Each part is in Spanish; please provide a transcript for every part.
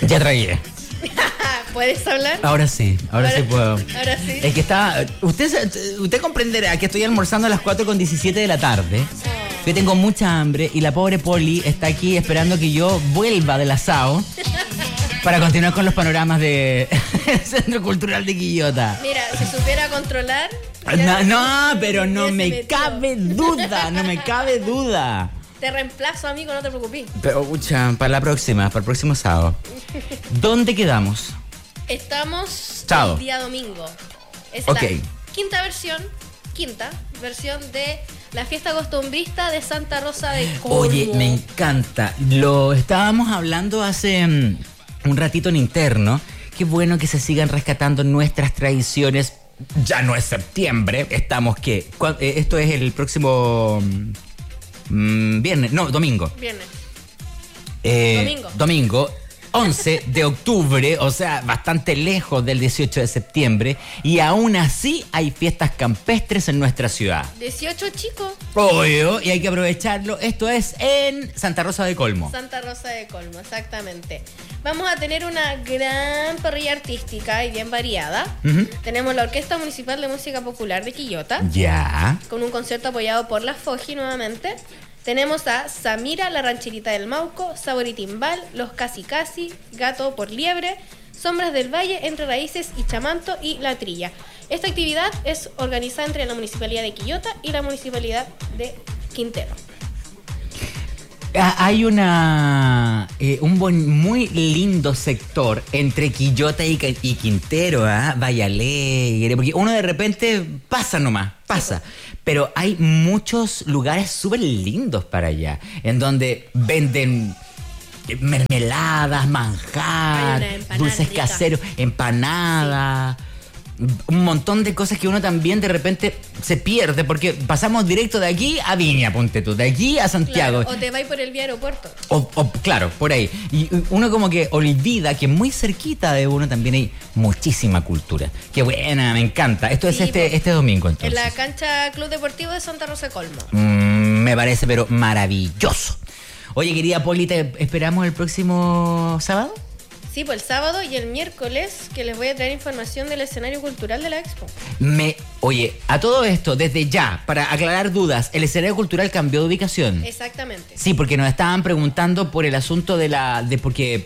Ya tragué. ¿Puedes hablar? Ahora sí puedo. Ahora sí. Es que está... Usted comprenderá que estoy almorzando a las 4:17 de la tarde. Que tengo mucha hambre y la pobre Poli está aquí esperando que yo vuelva del asado para continuar con los panoramas del Centro Cultural de Quillota. Mira, si supiera controlar... Pero no me cabe duda. Te reemplazo, amigo, no te preocupes. Pero, para el próximo sábado. ¿Dónde quedamos? Estamos Sábado. el día domingo. Es Ok. la quinta versión de la fiesta costumbrista de Santa Rosa de Colmo. Oye, me encanta. Lo estábamos hablando hace un ratito en interno. Qué bueno que se sigan rescatando nuestras tradiciones. Ya no es septiembre. Estamos, ¿qué? Esto es el próximo domingo. Viernes. Domingo. 11 de octubre, o sea, bastante lejos del 18 de septiembre, y aún así hay fiestas campestres en nuestra ciudad. 18 chicos. Obvio, y hay que aprovecharlo. Esto es en Santa Rosa de Colmo. Santa Rosa de Colmo, exactamente. Vamos a tener una gran parrilla artística y bien variada. Uh-huh. Tenemos la Orquesta Municipal de Música Popular de Quillota. Ya. Con un concierto apoyado por la FOGI nuevamente. Tenemos a Samira, la rancherita del Mauco, Sabor y Timbal, Los Casi Casi, Gato por Liebre, Sombras del Valle, Entre Raíces y Chamanto y La Trilla. Esta actividad es organizada entre la Municipalidad de Quillota y la Municipalidad de Quintero. Hay un muy lindo sector entre Quillota y Quintero, Valle Alegre, porque uno de repente pasa. Pero hay muchos lugares súper lindos para allá, en donde venden mermeladas, manjar, dulces rica. Caseros, empanadas. Sí. Un montón de cosas que uno también de repente se pierde porque pasamos directo de aquí a Viña, ponte tú, de aquí a Santiago. Claro, o te vas por el vía aeropuerto. Claro, por ahí. Y uno como que olvida que muy cerquita de uno también hay muchísima cultura. Qué buena, me encanta. Esto es este domingo entonces. En la cancha Club Deportivo de Santa Rosa de Colmo. Me parece pero maravilloso. Oye, querida Poli, ¿te esperamos el próximo sábado? Sí, pues el sábado y el miércoles, que les voy a traer información del escenario cultural de la Expo. Oye, a todo esto, desde ya, para aclarar dudas, ¿el escenario cultural cambió de ubicación? Exactamente. Sí, porque nos estaban preguntando por el asunto porque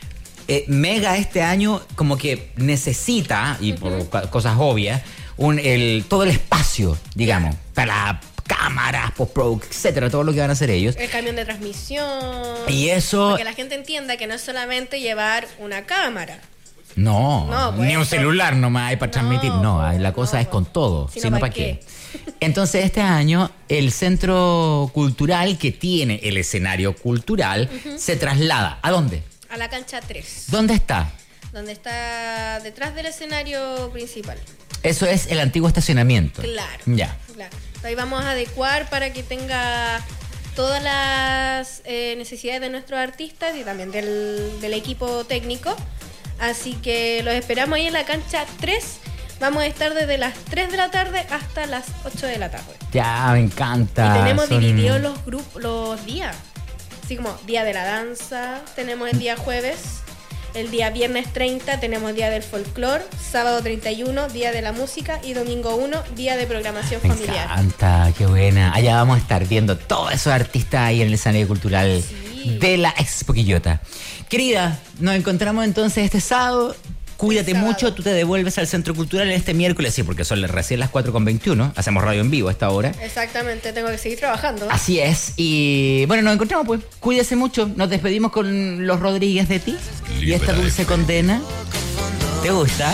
Mega este año como que necesita, y por cosas obvias, todo el espacio, digamos, para cámaras, postproducción, etcétera, todo lo que van a hacer ellos. El camión de transmisión. Y eso... Para que la gente entienda que no es solamente llevar una cámara. No, pues, ni un celular nomás hay para transmitir. No, la cosa es con todo. Sino para qué. Entonces, este año, el centro cultural que tiene el escenario cultural se traslada. ¿A dónde? A la cancha 3. ¿Dónde está? Donde está detrás del escenario principal. Eso es el antiguo estacionamiento. Claro. Ya. Claro. Ahí vamos a adecuar para que tenga todas las necesidades de nuestros artistas y también del equipo técnico. Así que los esperamos ahí en la cancha 3. Vamos a estar desde las 3 de la tarde hasta las 8 de la tarde. Ya, me encanta. Y tenemos divididos los días. Así como día de la danza, tenemos el día jueves. El día viernes 30 tenemos Día del Folclor, sábado 31, Día de la Música y domingo 1, Día de Programación Familiar. Me encanta, qué buena. Allá vamos a estar viendo todos esos artistas ahí en el escenario cultural de la Expo Quillota. Querida, nos encontramos entonces este sábado. Cuídate mucho, tú te devuelves al Centro Cultural este miércoles, sí, porque son recién las 4:21, hacemos radio en vivo a esta hora. Exactamente, tengo que seguir trabajando. Así es, y bueno, nos encontramos pues, cuídese mucho, nos despedimos con Los Rodríguez de ti y esta dulce condena. ¿Te gusta?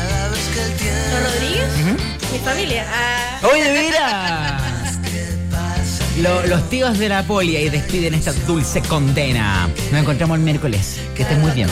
¿Los Rodríguez? Mi familia. ¡Oye, mira! Los tíos de la Poli ahí despiden esta dulce condena. Nos encontramos el miércoles, que estés muy bien.